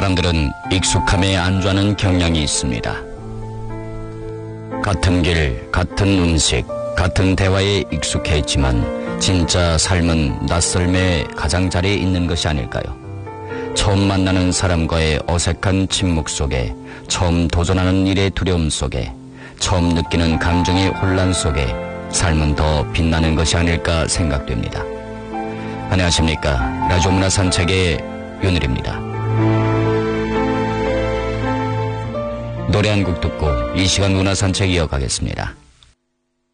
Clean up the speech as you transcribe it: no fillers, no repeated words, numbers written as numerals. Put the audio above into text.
사람들은 익숙함에 안주하는 경향이 있습니다. 같은 길, 같은 음식, 같은 대화에 익숙해있지만 진짜 삶은 낯설매 가장자리에 있는 것이 아닐까요? 처음 만나는 사람과의 어색한 침묵 속에, 처음 도전하는 일의 두려움 속에, 처음 느끼는 감정의 혼란 속에 삶은 더 빛나는 것이 아닐까 생각됩니다. 안녕하십니까. 라디오 문화 산책의 윤일입니다. 노래 한 곡 듣고 이 시간 문화 산책 이어가겠습니다.